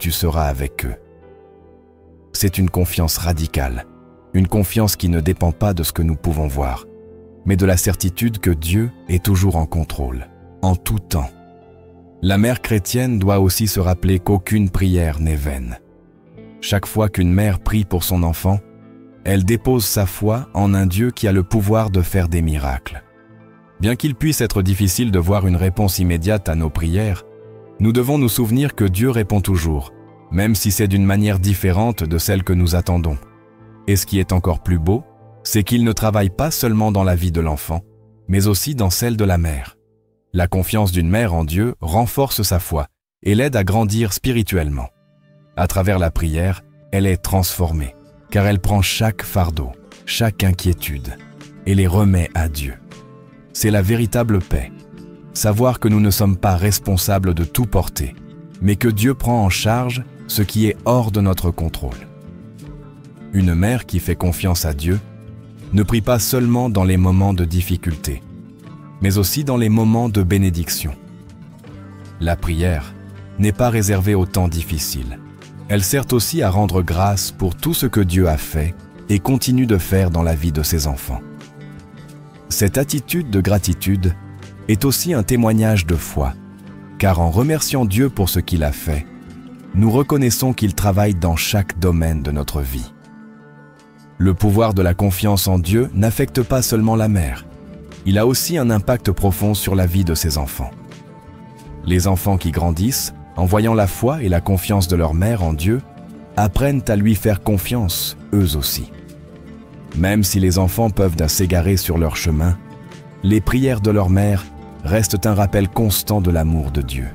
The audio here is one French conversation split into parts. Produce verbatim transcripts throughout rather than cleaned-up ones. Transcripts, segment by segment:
tu seras avec eux. C'est une confiance radicale, une confiance qui ne dépend pas de ce que nous pouvons voir, mais de la certitude que Dieu est toujours en contrôle, en tout temps. La mère chrétienne doit aussi se rappeler qu'aucune prière n'est vaine. Chaque fois qu'une mère prie pour son enfant, elle dépose sa foi en un Dieu qui a le pouvoir de faire des miracles. Bien qu'il puisse être difficile de voir une réponse immédiate à nos prières, nous devons nous souvenir que Dieu répond toujours, même si c'est d'une manière différente de celle que nous attendons. Et ce qui est encore plus beau, c'est qu'il ne travaille pas seulement dans la vie de l'enfant, mais aussi dans celle de la mère. La confiance d'une mère en Dieu renforce sa foi et l'aide à grandir spirituellement. À travers la prière, elle est transformée, car elle prend chaque fardeau, chaque inquiétude, et les remet à Dieu. C'est la véritable paix. Savoir que nous ne sommes pas responsables de tout porter, mais que Dieu prend en charge ce qui est hors de notre contrôle. Une mère qui fait confiance à Dieu ne prie pas seulement dans les moments de difficulté, mais aussi dans les moments de bénédiction. La prière n'est pas réservée aux temps difficiles. Elle sert aussi à rendre grâce pour tout ce que Dieu a fait et continue de faire dans la vie de ses enfants. Cette attitude de gratitude est aussi un témoignage de foi, car en remerciant Dieu pour ce qu'il a fait, nous reconnaissons qu'il travaille dans chaque domaine de notre vie. Le pouvoir de la confiance en Dieu n'affecte pas seulement la mère, il a aussi un impact profond sur la vie de ses enfants. Les enfants qui grandissent, en voyant la foi et la confiance de leur mère en Dieu, apprennent à lui faire confiance, eux aussi. Même si les enfants peuvent s'égarer sur leur chemin, les prières de leur mère restent un rappel constant de l'amour de Dieu.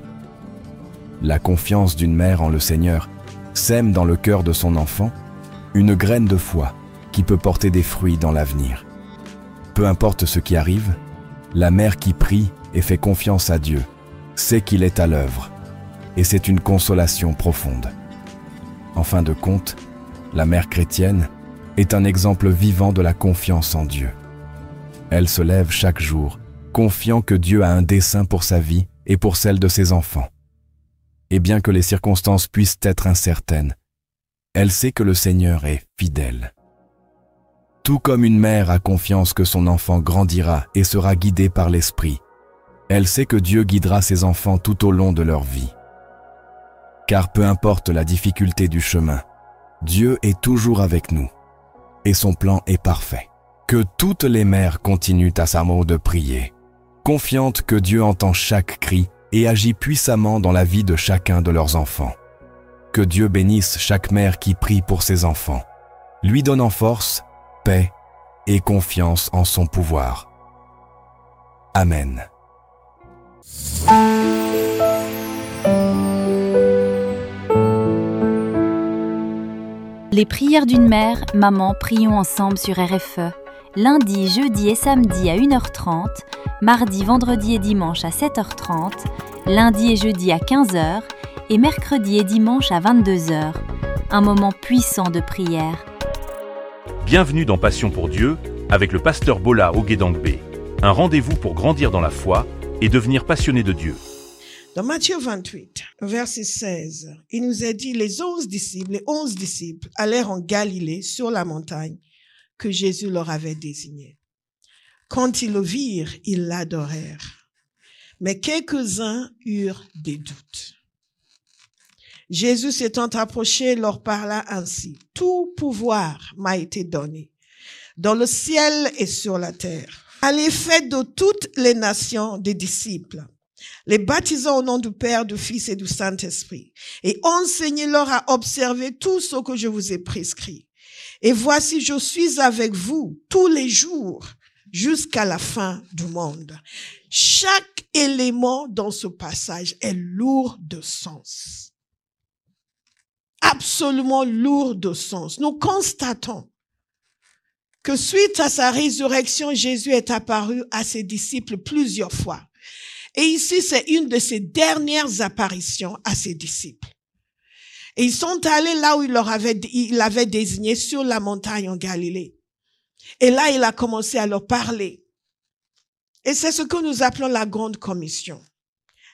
La confiance d'une mère en le Seigneur sème dans le cœur de son enfant une graine de foi qui peut porter des fruits dans l'avenir. Peu importe ce qui arrive, la mère qui prie et fait confiance à Dieu sait qu'il est à l'œuvre, et c'est une consolation profonde. En fin de compte, la mère chrétienne est un exemple vivant de la confiance en Dieu. Elle se lève chaque jour, confiant que Dieu a un dessein pour sa vie et pour celle de ses enfants. Et bien que les circonstances puissent être incertaines, elle sait que le Seigneur est fidèle. Tout comme une mère a confiance que son enfant grandira et sera guidé par l'Esprit, elle sait que Dieu guidera ses enfants tout au long de leur vie. Car peu importe la difficulté du chemin, Dieu est toujours avec nous et son plan est parfait. Que toutes les mères continuent à sa mot de prier, confiantes que Dieu entend chaque cri et agit puissamment dans la vie de chacun de leurs enfants. Que Dieu bénisse chaque mère qui prie pour ses enfants, lui donnant force, paix et confiance en son pouvoir. Amen. Les prières d'une mère, maman, prions ensemble sur R F E. Lundi, jeudi et samedi à une heure trente, mardi, vendredi et dimanche à sept heures trente, lundi et jeudi à quinze heures et mercredi et dimanche à vingt-deux heures. Un moment puissant de prière. Bienvenue dans Passion pour Dieu avec le pasteur Bola Oguedangbe. Un rendez-vous pour grandir dans la foi et devenir passionné de Dieu. Dans Matthieu vingt-huit, verset seize, il nous est dit, les onze disciples, les onze disciples allèrent en Galilée sur la montagne que Jésus leur avait désignée. Quand ils le virent, ils l'adorèrent. Mais quelques-uns eurent des doutes. Jésus s'étant approché, leur parla ainsi. Tout pouvoir m'a été donné, dans le ciel et sur la terre. Allez, faites de toutes les nations des disciples, les baptisant au nom du Père, du Fils et du Saint-Esprit, et enseignez-leur à observer tout ce que je vous ai prescrit. Et voici, je suis avec vous tous les jours jusqu'à la fin du monde. Chaque élément dans ce passage est lourd de sens. Absolument lourd de sens. Nous constatons que suite à sa résurrection, Jésus est apparu à ses disciples plusieurs fois. Et ici, c'est une de ses dernières apparitions à ses disciples. Et ils sont allés là où il leur avait, il avait désigné, sur la montagne en Galilée. Et là, il a commencé à leur parler. Et c'est ce que nous appelons la grande commission.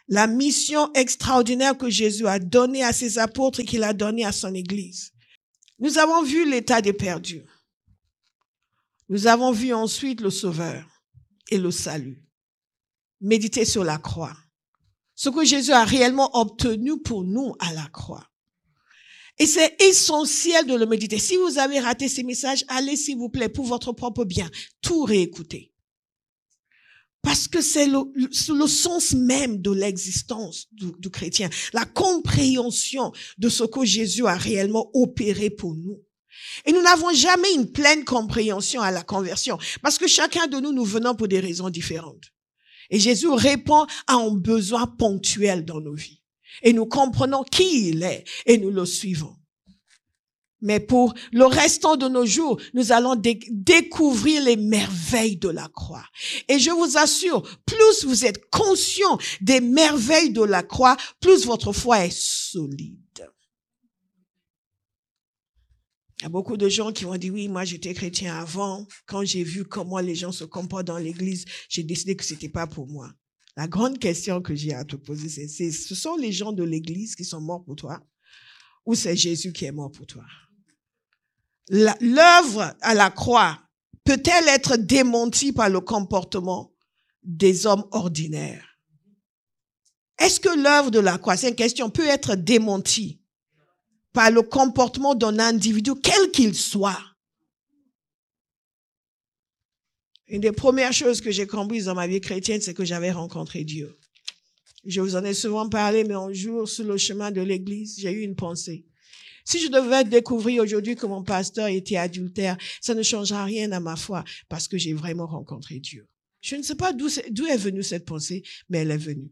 la mission extraordinaire que Jésus a donnée à ses apôtres et qu'il a donnée à son Église. Nous avons vu l'état des perdus. Nous avons vu ensuite le Sauveur et le salut. Méditer sur la croix. Ce que Jésus a réellement obtenu pour nous à la croix. Et c'est essentiel de le méditer. Si vous avez raté ces messages, allez s'il vous plaît pour votre propre bien, tout réécouter. Parce que c'est le, le, le sens même de l'existence du, du chrétien, la compréhension de ce que Jésus a réellement opéré pour nous. Et nous n'avons jamais une pleine compréhension à la conversion, parce que chacun de nous, nous venons pour des raisons différentes. Et Jésus répond à un besoin ponctuel dans nos vies. Et nous comprenons qui il est et nous le suivons. Mais pour le restant de nos jours, nous allons dé- découvrir les merveilles de la croix. Et je vous assure, plus vous êtes conscient des merveilles de la croix, plus votre foi est solide. Il y a beaucoup de gens qui vont dire, oui, moi j'étais chrétien avant. Quand j'ai vu comment les gens se comportent dans l'église, j'ai décidé que c'était pas pour moi. La grande question que j'ai à te poser, c'est, c'est ce sont les gens de l'église qui sont morts pour toi ou c'est Jésus qui est mort pour toi? La, l'œuvre à la croix peut-elle être démentie par le comportement des hommes ordinaires? Est-ce que l'œuvre de la croix, c'est une question, peut être démentie par le comportement d'un individu, quel qu'il soit? Une des premières choses que j'ai comprises dans ma vie chrétienne, c'est que j'avais rencontré Dieu. Je vous en ai souvent parlé, mais un jour, sur le chemin de l'église, j'ai eu une pensée. Si je devais découvrir aujourd'hui que mon pasteur était adultère, ça ne changera rien à ma foi, parce que j'ai vraiment rencontré Dieu. Je ne sais pas d'où, c'est, d'où est venue cette pensée, mais elle est venue.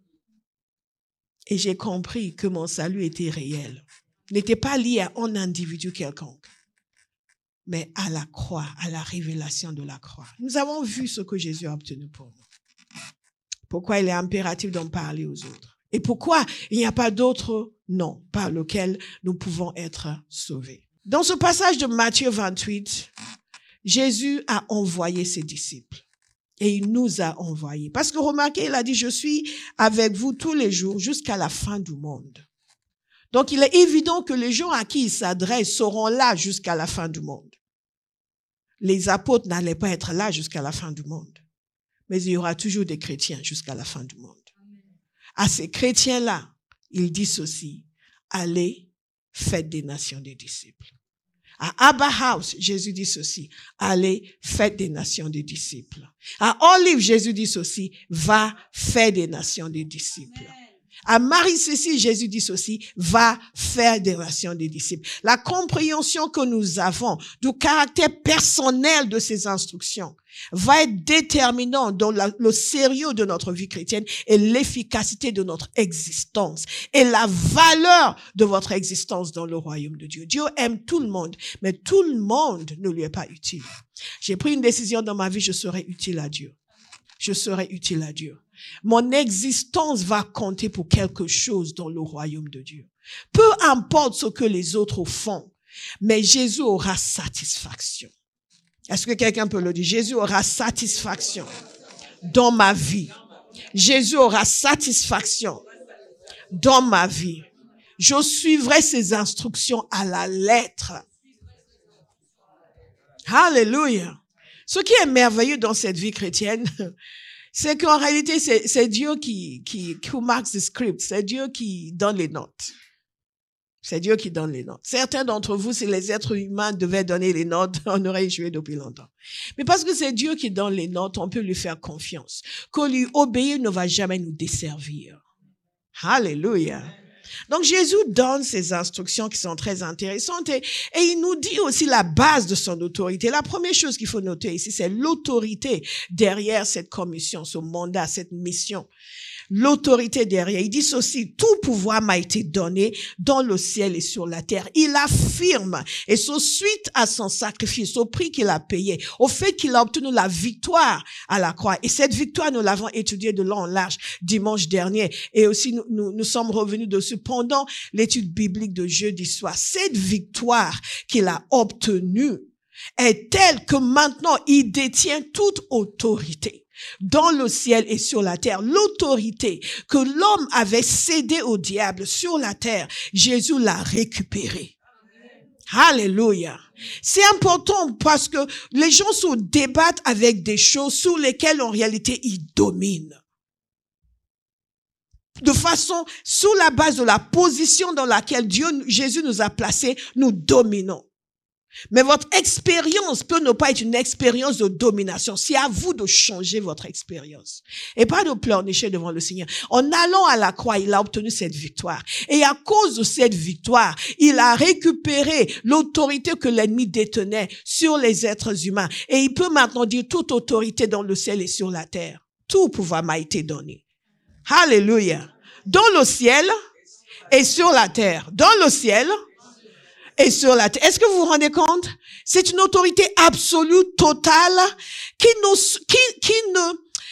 Et j'ai compris que mon salut était réel. N'était pas lié à un individu quelconque, mais à la croix, à la révélation de la croix. Nous avons vu ce que Jésus a obtenu pour nous. Pourquoi il est impératif d'en parler aux autres? Et pourquoi il n'y a pas d'autre nom par lequel nous pouvons être sauvés? Dans ce passage de Matthieu vingt-huit, Jésus a envoyé ses disciples. Et il nous a envoyés. Parce que remarquez, il a dit, je suis avec vous tous les jours jusqu'à la fin du monde. Donc, il est évident que les gens à qui il s'adresse seront là jusqu'à la fin du monde. Les apôtres n'allaient pas être là jusqu'à la fin du monde. Mais il y aura toujours des chrétiens jusqu'à la fin du monde. À ces chrétiens-là, il dit ceci, allez, faites des nations des disciples. À Abba House, Jésus dit ceci, allez, faites des nations des disciples. À Olive, Jésus dit ceci, va, fais des nations des disciples. À Marie-Cécile, Jésus dit ceci, va faire des nations des disciples. La compréhension que nous avons du caractère personnel de ces instructions va être déterminant dans la, le sérieux de notre vie chrétienne et l'efficacité de notre existence et la valeur de votre existence dans le royaume de Dieu. Dieu aime tout le monde, mais tout le monde ne lui est pas utile. J'ai pris une décision dans ma vie, je serai utile à Dieu. Je serai utile à Dieu. Mon existence va compter pour quelque chose dans le royaume de Dieu. Peu importe ce que les autres font, mais Jésus aura satisfaction. Est-ce que quelqu'un peut le dire? Jésus aura satisfaction dans ma vie. Jésus aura satisfaction dans ma vie. Je suivrai ses instructions à la lettre. Alléluia. Ce qui est merveilleux dans cette vie chrétienne, c'est qu'en réalité, c'est, c'est Dieu qui, qui, qui marque the script. C'est Dieu qui donne les notes. C'est Dieu qui donne les notes. Certains d'entre vous, si les êtres humains devaient donner les notes, on aurait échoué depuis longtemps. Mais parce que c'est Dieu qui donne les notes, on peut lui faire confiance. Que lui obéir ne va jamais nous desservir. Alléluia. Donc Jésus donne ces instructions qui sont très intéressantes et, et il nous dit aussi la base de son autorité. La première chose qu'il faut noter ici, c'est l'autorité derrière cette commission, ce mandat, cette mission. L'autorité derrière. Il dit ceci, tout pouvoir m'a été donné dans le ciel et sur la terre. Il affirme, et c'est suite à son sacrifice, au prix qu'il a payé, au fait qu'il a obtenu la victoire à la croix. Et cette victoire, nous l'avons étudiée de long en large dimanche dernier. Et aussi, nous, nous, nous sommes revenus dessus pendant l'étude biblique de jeudi soir. Cette victoire qu'il a obtenue est telle que maintenant, il détient toute autorité. dans le ciel et sur la terre. L'autorité que l'homme avait cédée au diable sur la terre, Jésus l'a récupérée. Alléluia. C'est important parce que les gens se débattent avec des choses sur lesquelles en réalité ils dominent. De façon, sur la base de la position dans laquelle Dieu, Jésus nous a placés, nous dominons. Mais votre expérience peut ne pas être une expérience de domination. C'est à vous de changer votre expérience. Et pas de pleurnicher devant le Seigneur. En allant à la croix, il a obtenu cette victoire. Et à cause de cette victoire, il a récupéré l'autorité que l'ennemi détenait sur les êtres humains. Et il peut maintenant dire toute autorité dans le ciel et sur la terre. Tout pouvoir m'a été donné. Alléluia. Dans le ciel et sur la terre. Dans le ciel et sur la terre. Est-ce que vous vous rendez compte? C'est une autorité absolue, totale, qui ne, qui, qui ne,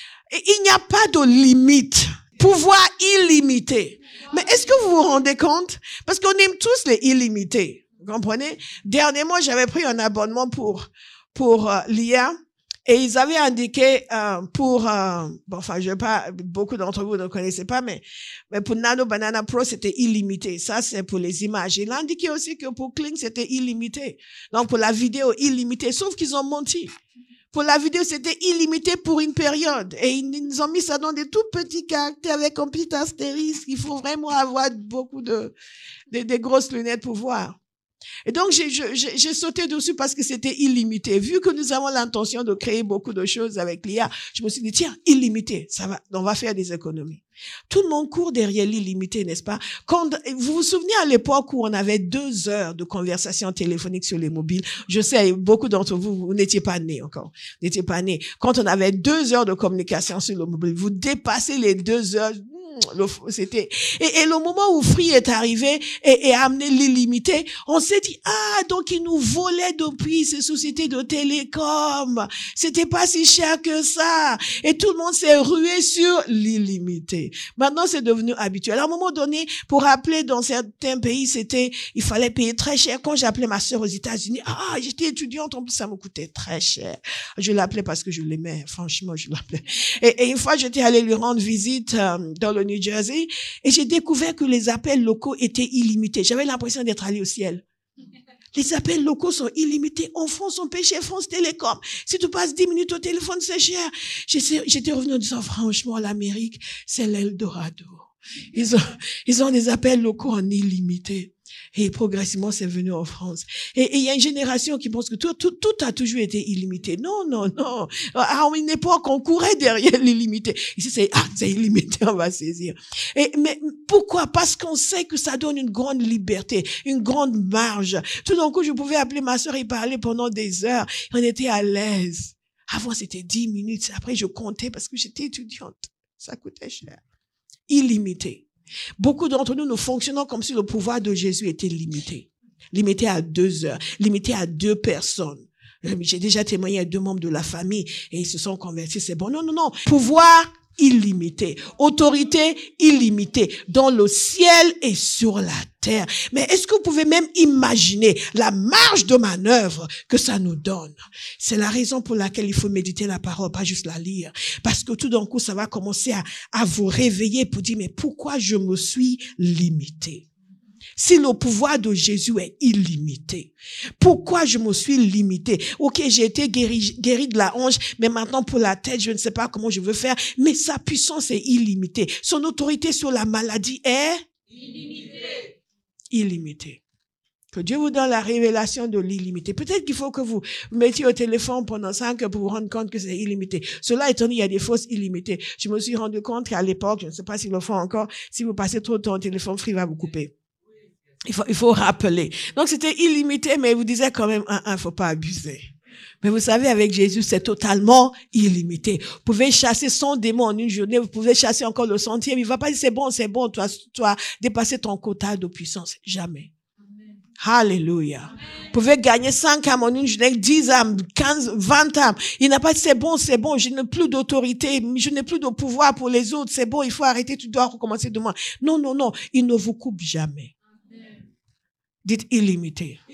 il n'y a pas de limite. Pouvoir illimité. Mais est-ce que vous vous rendez compte? Parce qu'on aime tous les illimités. Vous comprenez? Dernièrement, j'avais pris un abonnement pour, pour euh, l'I A. Et ils avaient indiqué euh, pour, euh, bon, enfin, je sais pas, beaucoup d'entre vous ne connaissez pas, mais, mais pour Nano Banana Pro, c'était illimité. Ça, c'est pour les images. Il a indiqué aussi que pour Kling, c'était illimité. Donc, pour la vidéo, illimité. Sauf qu'ils ont menti. Pour la vidéo, c'était illimité pour une période. Et ils nous ont mis ça dans des tout petits caractères avec un petit astérisque. Il faut vraiment avoir beaucoup de, de, de grosses lunettes pour voir. Et donc, j'ai, j'ai, j'ai sauté dessus parce que c'était illimité. Vu que nous avons l'intention de créer beaucoup de choses avec l'I A, je me suis dit, tiens, illimité, ça va, on va faire des économies. Tout le monde court derrière l'illimité, n'est-ce pas? Quand, vous vous souvenez à l'époque où on avait deux heures de conversation téléphonique sur les mobiles? Je sais, beaucoup d'entre vous, vous n'étiez pas nés encore. Vous n'étiez pas nés. Quand on avait deux heures de communication sur le mobile, vous dépassez les deux heures. Le, c'était et, et le moment où Free est arrivé et, et a amené l'illimité, on s'est dit ah donc ils nous volaient depuis ces sociétés de télécom, c'était pas si cher que ça et tout le monde s'est rué sur l'illimité. Maintenant c'est devenu habituel. À un moment donné, pour appeler dans certains pays, c'était il fallait payer très cher. Quand j'appelais ma sœur aux États-Unis, ah j'étais étudiante, en plus ça me coûtait très cher. Je l'appelais parce que je l'aimais, franchement je l'appelais. Et, et une fois j'étais allée lui rendre visite euh, dans le New Jersey, et j'ai découvert que les appels locaux étaient illimités. J'avais l'impression d'être allé au ciel. Les appels locaux sont illimités. En France, on paye chez France Télécom. Si tu passes dix minutes au téléphone, c'est cher. J'étais revenu en disant, franchement, l'Amérique, c'est l'Eldorado. Ils ont, ils ont des appels locaux en illimité. Et progressivement, c'est venu en France. Et il y a une génération qui pense que tout, tout, tout a toujours été illimité. Non, non, non. À une époque, on courait derrière l'illimité. Ici, c'est, ah, c'est illimité, on va saisir. Et, mais pourquoi? Parce qu'on sait que ça donne une grande liberté, une grande marge. Tout d'un coup, je pouvais appeler ma sœur et parler pendant des heures. On était à l'aise. Avant, c'était dix minutes. Après, je comptais parce que j'étais étudiante. Ça coûtait cher. Illimité. Beaucoup d'entre nous, nous fonctionnons comme si le pouvoir de Jésus était limité. Limité à deux heures, limité à deux personnes. J'ai déjà témoigné à deux membres de la famille et ils se sont convertis, c'est bon. Non, non, non. Pouvoir illimité. Autorité illimitée dans le ciel et sur la terre. Mais est-ce que vous pouvez même imaginer la marge de manœuvre que ça nous donne? C'est la raison pour laquelle il faut méditer la parole, pas juste la lire. Parce que tout d'un coup, ça va commencer à, à vous réveiller pour dire, mais pourquoi je me suis limité? Si le pouvoir de Jésus est illimité, pourquoi je me suis limité? Ok, j'ai été guéri, guéri de la hanche, mais maintenant pour la tête, je ne sais pas comment je veux faire, mais sa puissance est illimitée. Son autorité sur la maladie est illimitée. Illimitée. Que Dieu vous donne la révélation de l'illimité. Peut-être qu'il faut que vous mettiez au téléphone pendant cinq heures pour vous rendre compte que c'est illimité. Cela étant dit, il y a des fausses illimitées. Je me suis rendu compte qu'à l'époque, je ne sais pas s'ils le font encore, si vous passez trop de temps au téléphone, Free va vous couper. Il faut, il faut rappeler. Donc, c'était illimité, mais il vous disait quand même, un, un, faut pas abuser. Mais vous savez, avec Jésus, c'est totalement illimité. Vous pouvez chasser cent démons en une journée, vous pouvez chasser encore le centième. Il va pas dire, c'est bon, c'est bon, toi, toi, dépasser ton quota de puissance. Jamais. Amen. Alléluia. Amen. Vous pouvez gagner cinq âmes en une journée, dix âmes, quinze, vingt âmes. Il n'a pas dit, c'est bon, c'est bon, je n'ai plus d'autorité, je n'ai plus de pouvoir pour les autres, c'est bon, il faut arrêter, tu dois recommencer demain. Non, non, non, il ne vous coupe jamais. Dites illimité.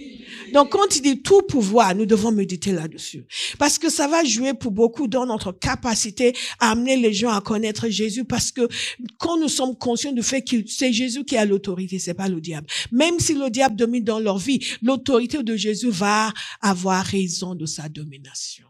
Donc, quand il dit tout pouvoir, nous devons méditer là-dessus. Parce que ça va jouer pour beaucoup dans notre capacité à amener les gens à connaître Jésus. Parce que quand nous sommes conscients du fait que c'est Jésus qui a l'autorité, c'est pas le diable. Même si le diable domine dans leur vie, l'autorité de Jésus va avoir raison de sa domination.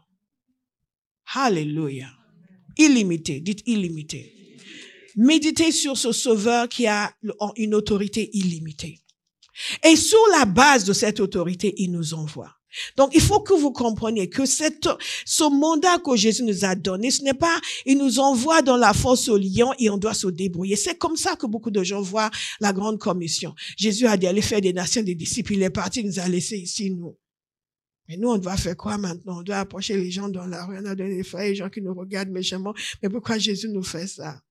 Alléluia. Illimité. Dites illimité. Méditez sur ce sauveur qui a une autorité illimitée. Et sur la base de cette autorité, il nous envoie. Donc, il faut que vous compreniez que cette, ce mandat que Jésus nous a donné, ce n'est pas, il nous envoie dans la fosse au lion et on doit se débrouiller. C'est comme ça que beaucoup de gens voient la grande commission. Jésus a dit aller faire des nations des disciples. Il est parti, il nous a laissé ici, nous. Mais nous, on doit faire quoi maintenant? On doit approcher les gens dans la rue, on a donné des frères, les gens qui nous regardent méchamment. Mais pourquoi Jésus nous fait ça?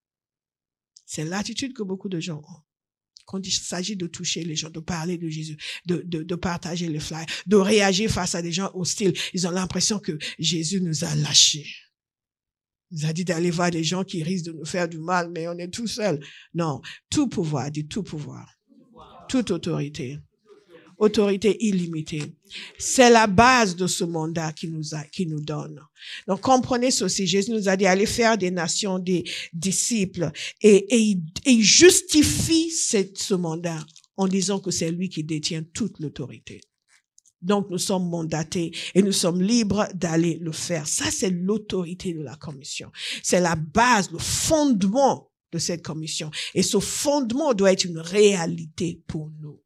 C'est l'attitude que beaucoup de gens ont. Quand il s'agit de toucher les gens, de parler de Jésus, de, de, de partager les flyers, de réagir face à des gens hostiles, ils ont l'impression que Jésus nous a lâchés. Il nous a dit d'aller voir des gens qui risquent de nous faire du mal, mais on est tout seul. Non, tout pouvoir, dit tout pouvoir, toute autorité. Autorité illimitée. C'est la base de ce mandat qu'il nous a, qu'il nous donne. Donc, comprenez ceci. Jésus nous a dit, allez faire des nations des disciples. Et, et, il, et il justifie cette, ce mandat en disant que c'est lui qui détient toute l'autorité. Donc, nous sommes mandatés et nous sommes libres d'aller le faire. Ça, c'est l'autorité de la commission. C'est la base, le fondement de cette commission. Et ce fondement doit être une réalité pour nous.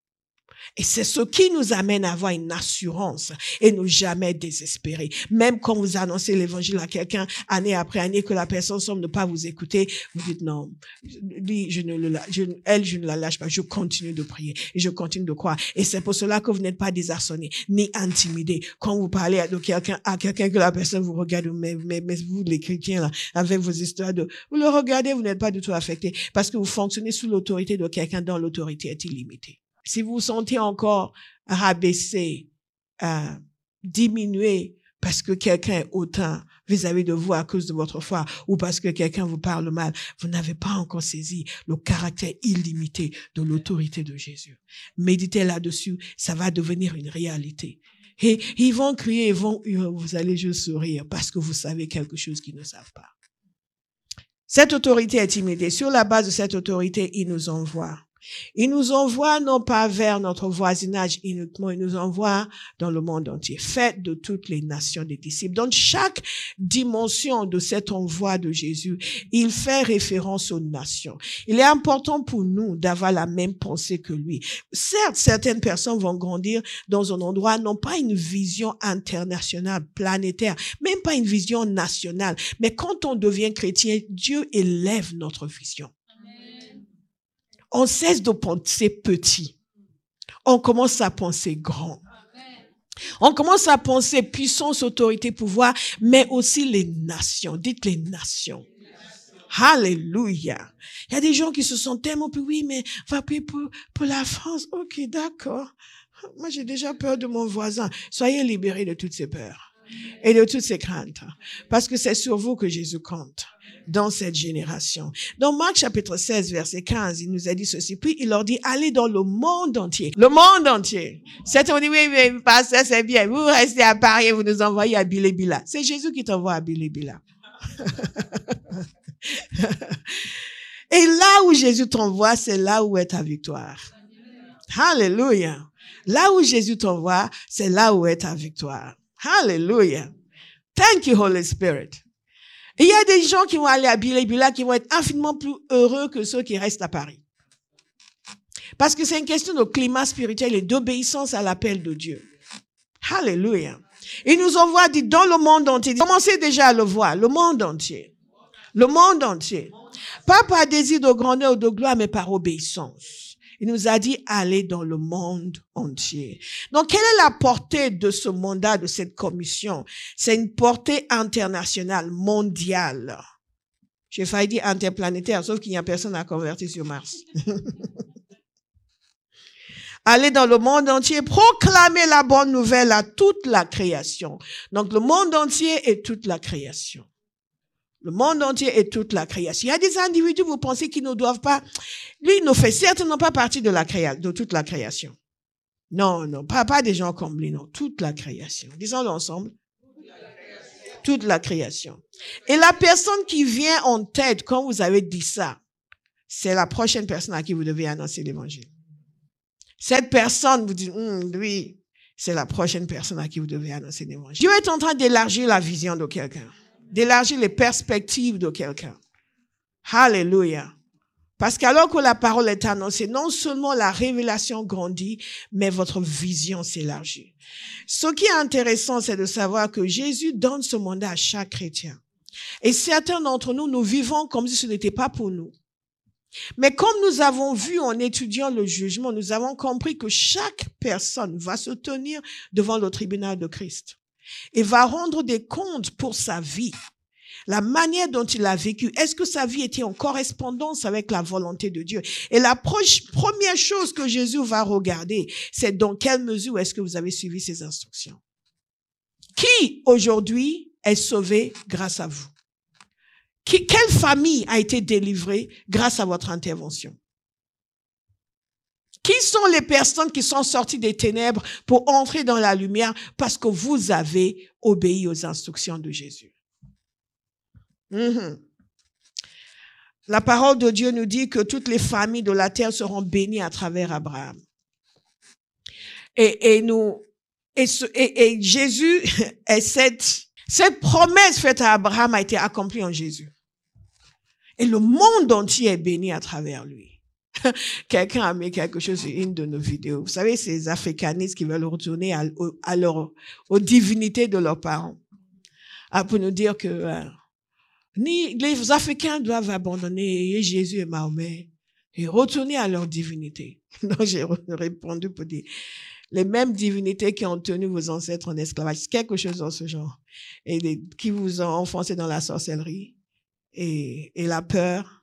Et c'est ce qui nous amène à avoir une assurance et ne jamais désespérer. Même quand vous annoncez l'évangile à quelqu'un, année après année, que la personne semble ne pas vous écouter, vous dites non, lui, je ne le, je, elle, je ne la lâche pas, je continue de prier et je continue de croire. Et c'est pour cela que vous n'êtes pas désarçonné ni intimidé. Quand vous parlez à quelqu'un, à quelqu'un que la personne vous regarde, mais, mais, mais vous, les chrétiens, là, avec vos histoires de, vous le regardez, vous n'êtes pas du tout affecté parce que vous fonctionnez sous l'autorité de quelqu'un dont l'autorité est illimitée. Si vous vous sentez encore rabaissé, euh, diminué parce que quelqu'un est hautain vis-à-vis de vous à cause de votre foi ou parce que quelqu'un vous parle mal, vous n'avez pas encore saisi le caractère illimité de l'autorité de Jésus. Méditez là-dessus, ça va devenir une réalité. Et ils vont crier, ils vont, vous allez juste sourire parce que vous savez quelque chose qu'ils ne savent pas. Cette autorité est illimitée. Sur la base de cette autorité, il nous envoie. Il nous envoie non pas vers notre voisinage uniquement, il nous envoie dans le monde entier. Faites de toutes les nations des disciples. Dans chaque dimension de cet envoi de Jésus, il fait référence aux nations. Il est important pour nous d'avoir la même pensée que lui. Certes, certaines personnes vont grandir dans un endroit, n'ont pas une vision internationale, planétaire, même pas une vision nationale. Mais quand on devient chrétien, Dieu élève notre vision. On cesse de penser petit. On commence à penser grand. On commence à penser puissance, autorité, pouvoir, mais aussi les nations. Dites les nations. Alléluia. Il y a des gens qui se sentent tellement, puis oui, mais va prier pour, pour la France. Ok, d'accord. Moi, j'ai déjà peur de mon voisin. Soyez libérés de toutes ces peurs et de toutes ces craintes. Parce que c'est sur vous que Jésus compte. Dans cette génération. Dans Marc chapitre seize, verset quinze, il nous a dit ceci. Puis il leur dit, allez dans le monde entier. Le monde entier. Certains ont dit, oui, mais pasteur, c'est bien. Vous restez à Paris et vous nous envoyez à Bilébila. C'est Jésus qui t'envoie à Bilébila. Et là où Jésus t'envoie, c'est là où est ta victoire. Alléluia. Là où Jésus t'envoie, c'est là où est ta victoire. Alléluia. Thank you, Holy Spirit. Il y a des gens qui vont aller à Bilébila qui vont être infiniment plus heureux que ceux qui restent à Paris. Parce que c'est une question de climat spirituel et d'obéissance à l'appel de Dieu. Alléluia. Il nous envoie dit, dans le monde entier. Commencez déjà à le voir. Le monde entier. Le monde entier. Pas par désir de grandeur ou de gloire, mais par obéissance. Il nous a dit, allez dans le monde entier. Donc, quelle est la portée de ce mandat, de cette commission? C'est une portée internationale, mondiale. J'ai failli dire interplanétaire, sauf qu'il n'y a personne à convertir sur Mars. Allez dans le monde entier, proclamer la bonne nouvelle à toute la création. Donc, le monde entier est toute la création. Le monde entier est toute la création. Il y a des individus, vous pensez qu'ils ne doivent pas, lui, il ne fait certainement pas partie de la création, de toute la création. Non, non, pas, pas des gens comblés, non. Toute la création. Disons-le ensemble. Toute la création. Et la personne qui vient en tête quand vous avez dit ça, c'est la prochaine personne à qui vous devez annoncer l'évangile. Cette personne, vous dites, hm, lui, c'est la prochaine personne à qui vous devez annoncer l'évangile. Dieu est en train d'élargir la vision de quelqu'un, d'élargir les perspectives de quelqu'un. Alléluia. Parce qu'alors que la parole est annoncée, non seulement la révélation grandit, mais votre vision s'élargit. Ce qui est intéressant, c'est de savoir que Jésus donne ce mandat à chaque chrétien. Et certains d'entre nous, nous vivons comme si ce n'était pas pour nous. Mais comme nous avons vu en étudiant le jugement, nous avons compris que chaque personne va se tenir devant le tribunal de Christ et va rendre des comptes pour sa vie. La manière dont il a vécu, est-ce que sa vie était en correspondance avec la volonté de Dieu? Et la première chose que Jésus va regarder, c'est dans quelle mesure est-ce que vous avez suivi ses instructions. Qui aujourd'hui est sauvé grâce à vous? Qui, quelle famille a été délivrée grâce à votre intervention? Qui sont les personnes qui sont sorties des ténèbres pour entrer dans la lumière parce que vous avez obéi aux instructions de Jésus? Mm-hmm. La parole de Dieu nous dit que toutes les familles de la terre seront bénies à travers Abraham. Et, et nous, et, ce, et, et Jésus, et cette, cette promesse faite à Abraham a été accomplie en Jésus. Et le monde entier est béni à travers lui. Quelqu'un a mis quelque chose sur une de nos vidéos. Vous savez, ces africanistes qui veulent retourner à, à leur, aux divinités de leurs parents. Ah, pour nous dire que euh, ni les Africains doivent abandonner Jésus et Mahomet et retourner à leur divinité. Donc, j'ai répondu pour dire, les mêmes divinités qui ont tenu vos ancêtres en esclavage, quelque chose dans ce genre, et les, qui vous ont enfoncé dans la sorcellerie et, et la peur.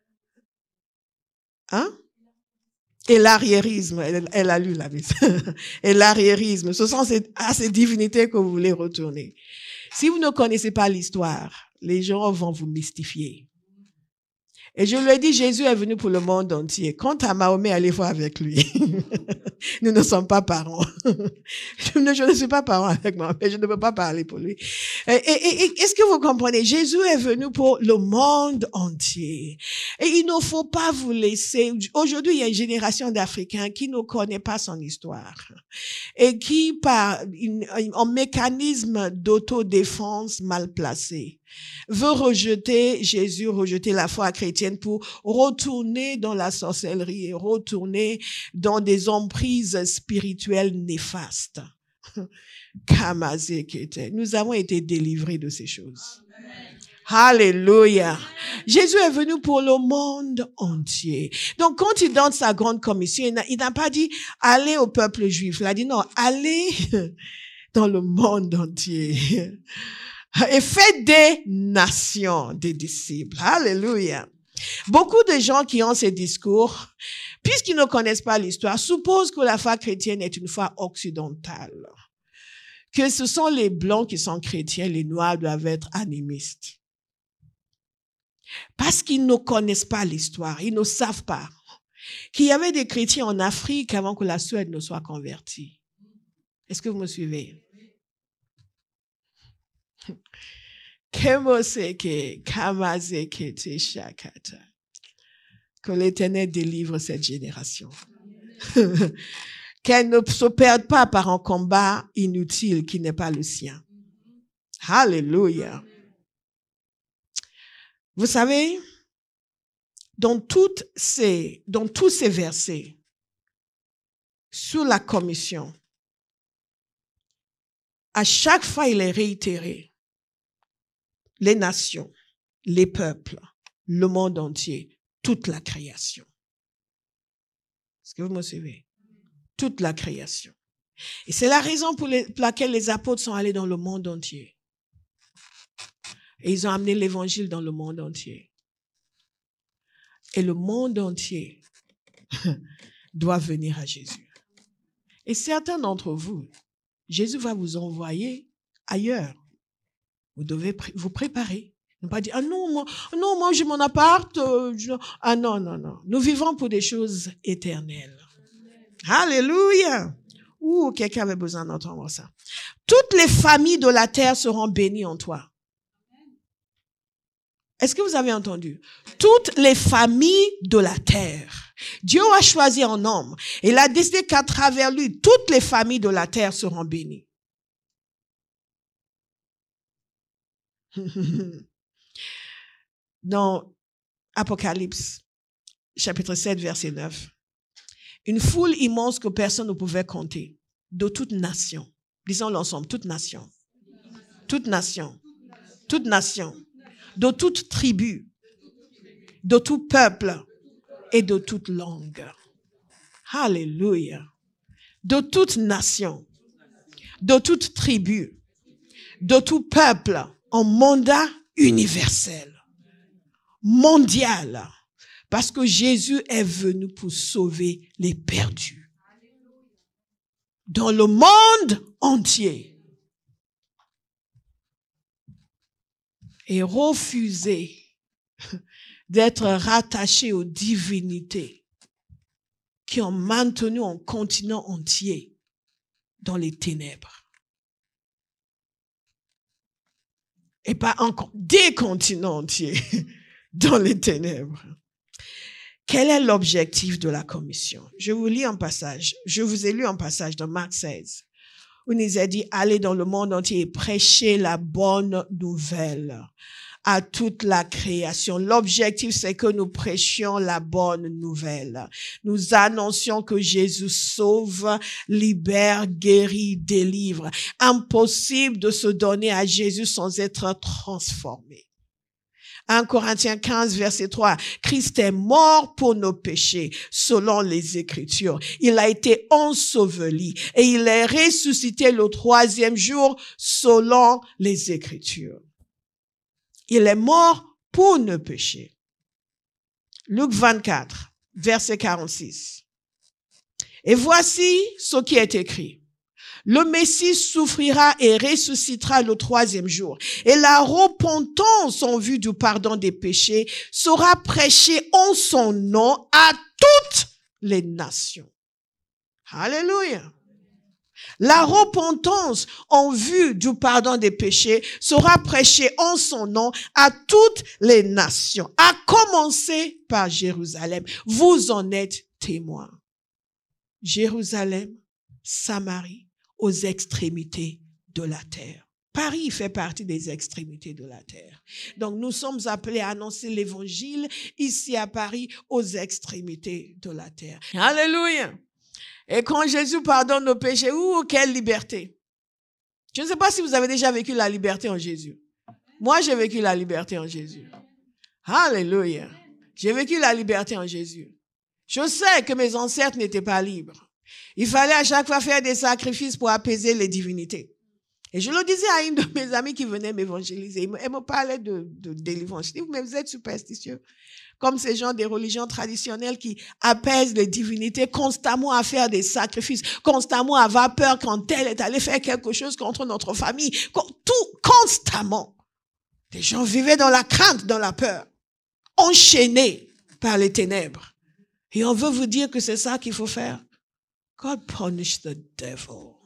Hein? Et l'arriérisme, elle, elle a lu la Bible. Et l'arriérisme, ce sont ces, à ces divinités que vous voulez retourner. Si vous ne connaissez pas l'histoire, les gens vont vous mystifier. Et je lui ai dit, Jésus est venu pour le monde entier. Quant à Mahomet, allez voir avec lui. Nous ne sommes pas parents. je, ne, je ne suis pas parent avec Mahomet, je ne peux pas parler pour lui. Et, et, et est-ce que vous comprenez? Jésus est venu pour le monde entier. Et il ne faut pas vous laisser. Aujourd'hui, il y a une génération d'Africains qui ne connaît pas son histoire. Et qui, par une, un mécanisme d'autodéfense mal placé, veut rejeter Jésus, rejeter la foi chrétienne pour retourner dans la sorcellerie et retourner dans des emprises spirituelles néfastes. Nous avons été délivrés de ces choses. Alléluia. Jésus est venu pour le monde entier. Donc, quand il donne sa grande commission, il n'a pas dit « allez au peuple juif ». Il a dit « non, allez dans le monde entier ». Et faites des nations, des disciples. Alléluia. Beaucoup de gens qui ont ces discours, puisqu'ils ne connaissent pas l'histoire, supposent que la foi chrétienne est une foi occidentale. Que ce sont les blancs qui sont chrétiens, les noirs doivent être animistes. Parce qu'ils ne connaissent pas l'histoire, ils ne savent pas qu'il y avait des chrétiens en Afrique avant que la Suède ne soit convertie. Est-ce que vous me suivez? Que l'Éternel délivre cette génération. Qu'elle ne se perde pas par un combat inutile qui n'est pas le sien. Alléluia. Vous savez, dans toutes ces, dans tous ces versets, sur la commission, à chaque fois, il est réitéré. Les nations, les peuples, le monde entier, toute la création. Est-ce que vous me suivez? Toute la création. Et c'est la raison pour, les, pour laquelle les apôtres sont allés dans le monde entier. Et ils ont amené l'évangile dans le monde entier. Et le monde entier doit venir à Jésus. Et certains d'entre vous, Jésus va vous envoyer ailleurs. Vous devez vous préparer. Ne pas dire, ah non, moi, non, moi, j'ai mon appart. Euh, je... Ah non, non, non. Nous vivons pour des choses éternelles. Alléluia. Ouh, quelqu'un avait besoin d'entendre ça. Toutes les familles de la terre seront bénies en toi. Est-ce que vous avez entendu? Toutes les familles de la terre. Dieu a choisi un homme. Et il a décidé qu'à travers lui, toutes les familles de la terre seront bénies. Dans Apocalypse, chapitre sept, verset neuf. Une foule immense que personne ne pouvait compter, de toute nation. Disons-le ensemble, toute nation. Toute nation. Toute nation. De toute tribu. De tout peuple. Et de toute langue. Alléluia. De toute nation. De toute tribu. De tout peuple. En mandat universel. Mondial. Parce que Jésus est venu pour sauver les perdus. Dans le monde entier. Et refuser d'être rattaché aux divinités qui ont maintenu un continent entier dans les ténèbres. Et pas encore des continents entiers dans les ténèbres. Quel est l'objectif de la commission? Je vous lis un passage. Je vous ai lu un passage dans Marc seize. Où il nous a dit, allez dans le monde entier et prêchez la bonne nouvelle à toute la création. L'objectif, c'est que nous prêchions la bonne nouvelle. Nous annoncions que Jésus sauve, libère, guérit, délivre. Impossible de se donner à Jésus sans être transformé. un Corinthiens quinze, verset trois. Christ est mort pour nos péchés, selon les Écritures. Il a été enseveli et il est ressuscité le troisième jour, selon les Écritures. Il est mort pour nos péchés. Luc vingt-quatre, verset quarante-six. Et voici ce qui est écrit. Le Messie souffrira et ressuscitera le troisième jour. Et la repentance en vue du pardon des péchés sera prêchée en son nom à toutes les nations. Alléluia. La repentance en vue du pardon des péchés sera prêchée en son nom à toutes les nations, à commencer par Jérusalem. Vous en êtes témoins. Jérusalem, Samarie, aux extrémités de la terre. Paris fait partie des extrémités de la terre. Donc nous sommes appelés à annoncer l'évangile ici à Paris aux extrémités de la terre. Alléluia. Et quand Jésus pardonne nos péchés, ouh, quelle liberté. Je ne sais pas si vous avez déjà vécu la liberté en Jésus. Moi, j'ai vécu la liberté en Jésus. Alléluia. J'ai vécu la liberté en Jésus. Je sais que mes ancêtres n'étaient pas libres. Il fallait à chaque fois faire des sacrifices pour apaiser les divinités. Et je le disais à une de mes amies qui venait m'évangéliser. Elle me parlait de, de délivrance. Je dis, mais vous êtes superstitieux. Comme ces gens des religions traditionnelles qui apaisent les divinités constamment à faire des sacrifices, constamment à avoir peur quand elle est allée faire quelque chose contre notre famille. Tout, constamment. Les gens vivaient dans la crainte, dans la peur, enchaînés par les ténèbres. Et on veut vous dire que c'est ça qu'il faut faire. God punish the devil.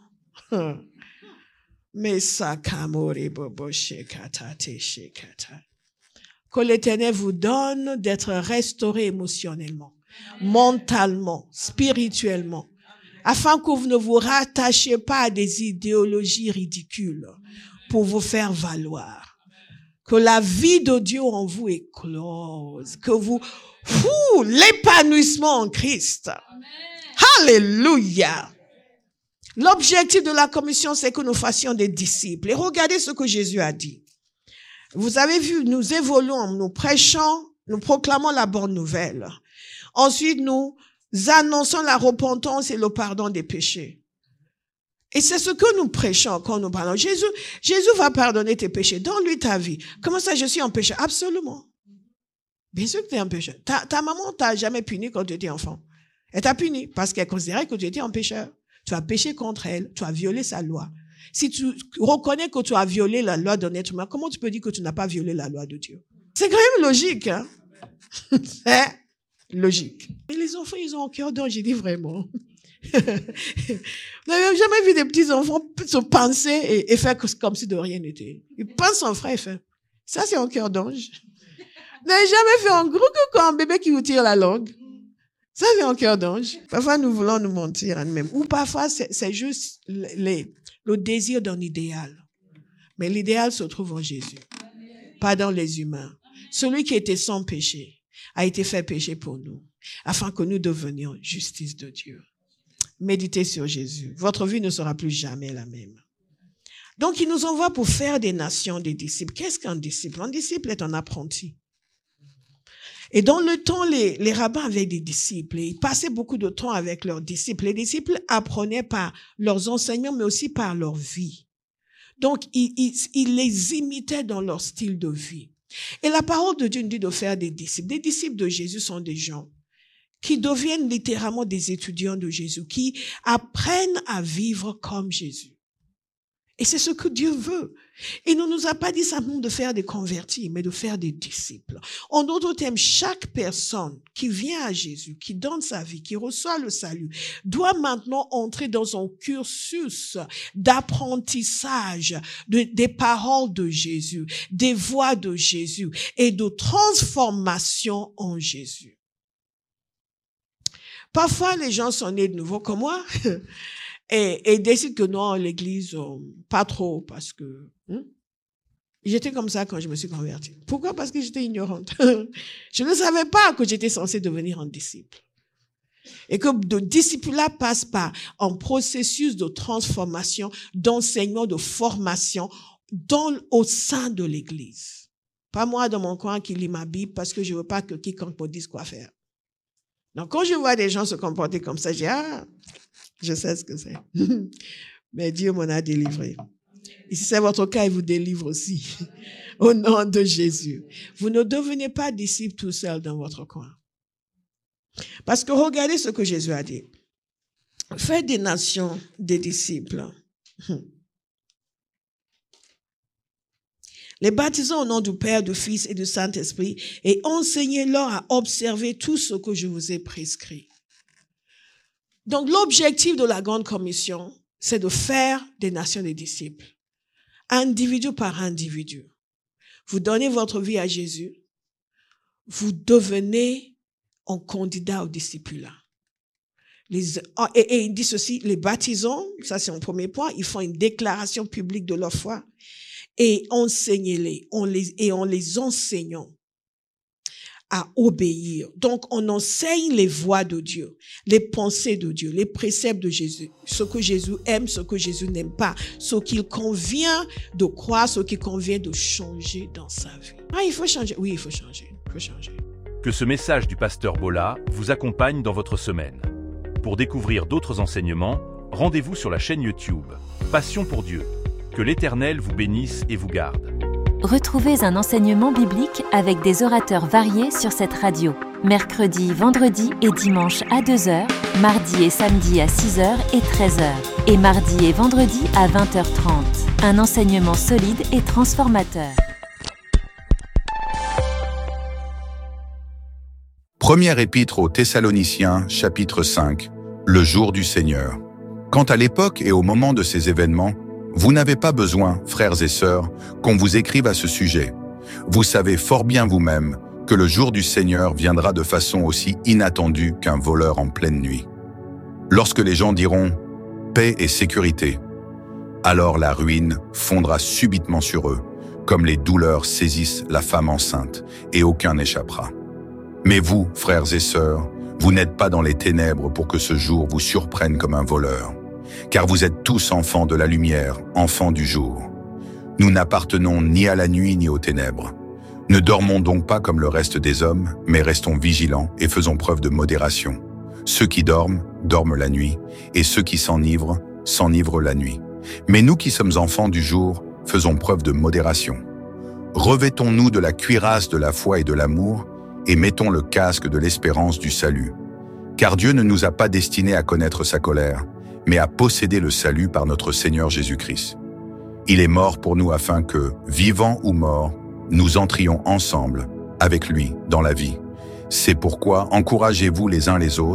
Mais ça, kamori bobo shekata te shekata. Que l'Éternel vous donne d'être restauré émotionnellement, mentalement, spirituellement, afin que vous ne vous rattachiez pas à des idéologies ridicules pour vous faire valoir. Que la vie de Dieu en vous éclose, que vous, fou, l'épanouissement en Christ. Amen. Alléluia. L'objectif de la commission, c'est que nous fassions des disciples. Et regardez ce que Jésus a dit. Vous avez vu, nous évoluons, nous prêchons, nous proclamons la bonne nouvelle. Ensuite, nous annonçons la repentance et le pardon des péchés. Et c'est ce que nous prêchons quand nous parlons. Jésus, Jésus va pardonner tes péchés. Donne-lui ta vie. Comment ça, je suis un pécheur? Absolument. Bien sûr que tu es un pécheur. Ta, ta maman t'a jamais puni quand tu étais enfant. Elle t'a puni parce qu'elle considérait que tu étais un pécheur. Tu as péché contre elle. Tu as violé sa loi. Si tu reconnais que tu as violé la loi d'un être humain, comment tu peux dire que tu n'as pas violé la loi de Dieu? C'est quand même logique, hein? C'est logique. Et les enfants, ils ont un cœur d'ange, j'ai dit vraiment. Vous n'avez jamais vu des petits enfants se penser et, et faire comme si de rien n'était. Ils pensent en frère et fait. Ça, c'est un cœur d'ange. Vous n'avez jamais fait un gros coucou un bébé qui vous tire la langue. Ça, c'est un cœur d'ange. Parfois, nous voulons nous mentir à nous-mêmes. Ou parfois, c'est, c'est juste les, le désir d'un idéal. Mais l'idéal se trouve en Jésus, pas dans les humains. Celui qui était sans péché a été fait péché pour nous, afin que nous devenions justice de Dieu. Méditez sur Jésus. Votre vie ne sera plus jamais la même. Donc, il nous envoie pour faire des nations des disciples. Qu'est-ce qu'un disciple? Un disciple est un apprenti. Et dans le temps, les, les rabbins avaient des disciples. Et ils passaient beaucoup de temps avec leurs disciples. Les disciples apprenaient par leurs enseignements, mais aussi par leur vie. Donc, ils, ils, ils les imitaient dans leur style de vie. Et la parole de Dieu nous dit de faire des disciples. Des disciples de Jésus sont des gens qui deviennent littéralement des étudiants de Jésus, qui apprennent à vivre comme Jésus. Et c'est ce que Dieu veut. Il ne nous a pas dit simplement de faire des convertis, mais de faire des disciples. En d'autres termes, chaque personne qui vient à Jésus, qui donne sa vie, qui reçoit le salut, doit maintenant entrer dans un cursus d'apprentissage de, des paroles de Jésus, des voies de Jésus et de transformation en Jésus. Parfois, les gens sont nés de nouveau comme moi. Et, et décide que non, l'église, euh, pas trop, parce que hein, j'étais comme ça quand je me suis convertie. Pourquoi? Parce que j'étais ignorante. Je ne savais pas que j'étais censée devenir un disciple. Et que le disciple-là passe par un processus de transformation, d'enseignement, de formation dans, au sein de l'église. Pas moi dans mon coin qui lit ma Bible parce que je veux pas que quiconque me dise quoi faire. Donc quand je vois des gens se comporter comme ça, je dis, ah, je sais ce que c'est. Mais Dieu m'en a délivré. Et si c'est votre cas, il vous délivre aussi. Au nom de Jésus. Vous ne devenez pas disciple tout seul dans votre coin. Parce que regardez ce que Jésus a dit. Faites des nations des disciples. Les baptisons au nom du Père, du Fils et du Saint-Esprit et enseignez-leur à observer tout ce que je vous ai prescrit. Donc, l'objectif de la Grande Commission, c'est de faire des nations des disciples, individu par individu. Vous donnez votre vie à Jésus, vous devenez un candidat au discipulat. Les, et, et il dit ceci, les baptisons, ça c'est un premier point, ils font une déclaration publique de leur foi et enseignez-les, on les, et en les enseignant à obéir. Donc, on enseigne les voies de Dieu, les pensées de Dieu, les préceptes de Jésus, ce que Jésus aime, ce que Jésus n'aime pas, ce qu'il convient de croire, ce qu'il convient de changer dans sa vie. Ah, il faut changer. Oui, il faut changer. Il faut changer. Que ce message du pasteur Bola vous accompagne dans votre semaine. Pour découvrir d'autres enseignements, rendez-vous sur la chaîne YouTube Passion pour Dieu. Que l'Éternel vous bénisse et vous garde. Retrouvez un enseignement biblique avec des orateurs variés sur cette radio. Mercredi, vendredi et dimanche à deux heures, mardi et samedi à six heures et treize heures, et mardi et vendredi à vingt heures trente. Un enseignement solide et transformateur. Première épître aux Thessaloniciens, chapitre cinq, le jour du Seigneur. Quant à l'époque et au moment de ces événements, vous n'avez pas besoin, frères et sœurs, qu'on vous écrive à ce sujet. Vous savez fort bien vous-même que le jour du Seigneur viendra de façon aussi inattendue qu'un voleur en pleine nuit. Lorsque les gens diront « paix et sécurité », alors la ruine fondra subitement sur eux, comme les douleurs saisissent la femme enceinte, et aucun n'échappera. Mais vous, frères et sœurs, vous n'êtes pas dans les ténèbres pour que ce jour vous surprenne comme un voleur. Car vous êtes tous enfants de la lumière, enfants du jour. Nous n'appartenons ni à la nuit ni aux ténèbres. Ne dormons donc pas comme le reste des hommes, mais restons vigilants et faisons preuve de modération. Ceux qui dorment, dorment la nuit, et ceux qui s'enivrent, s'enivrent la nuit. Mais nous qui sommes enfants du jour, faisons preuve de modération. Revêtons-nous de la cuirasse de la foi et de l'amour, et mettons le casque de l'espérance du salut. Car Dieu ne nous a pas destinés à connaître sa colère, mais à posséder le salut par notre Seigneur Jésus-Christ. Il est mort pour nous afin que, vivants ou morts, nous entrions ensemble, avec lui, dans la vie. C'est pourquoi encouragez-vous les uns les autres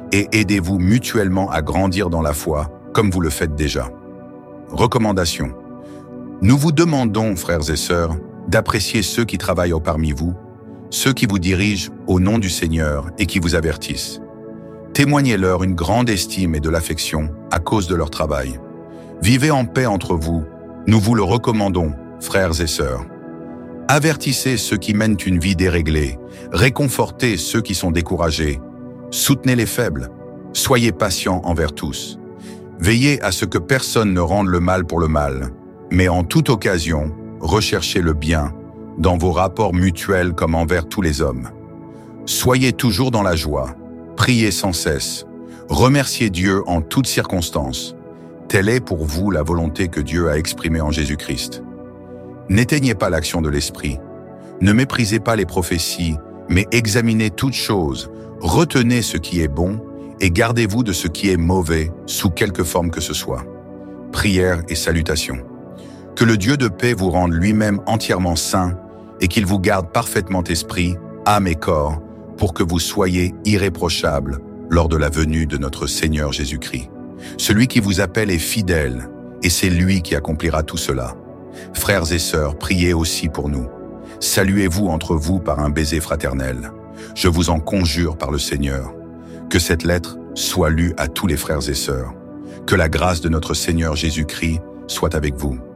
et aidez-vous mutuellement à grandir dans la foi, comme vous le faites déjà. Recommandation. Nous vous demandons, frères et sœurs, d'apprécier ceux qui travaillent parmi vous, ceux qui vous dirigent au nom du Seigneur et qui vous avertissent. Témoignez-leur une grande estime et de l'affection à cause de leur travail. Vivez en paix entre vous, nous vous le recommandons, frères et sœurs. Avertissez ceux qui mènent une vie déréglée, réconfortez ceux qui sont découragés, soutenez les faibles, soyez patients envers tous. Veillez à ce que personne ne rende le mal pour le mal, mais en toute occasion, recherchez le bien dans vos rapports mutuels comme envers tous les hommes. Soyez toujours dans la joie, priez sans cesse, remerciez Dieu en toutes circonstances. Telle est pour vous la volonté que Dieu a exprimée en Jésus-Christ. N'éteignez pas l'action de l'Esprit, ne méprisez pas les prophéties, mais examinez toutes choses, retenez ce qui est bon et gardez-vous de ce qui est mauvais sous quelque forme que ce soit. Prières et salutations. Que le Dieu de paix vous rende lui-même entièrement saint et qu'il vous garde parfaitement esprit, âme et corps, pour que vous soyez irréprochables lors de la venue de notre Seigneur Jésus-Christ. Celui qui vous appelle est fidèle, et c'est lui qui accomplira tout cela. Frères et sœurs, priez aussi pour nous. Saluez-vous entre vous par un baiser fraternel. Je vous en conjure par le Seigneur. Que cette lettre soit lue à tous les frères et sœurs. Que la grâce de notre Seigneur Jésus-Christ soit avec vous.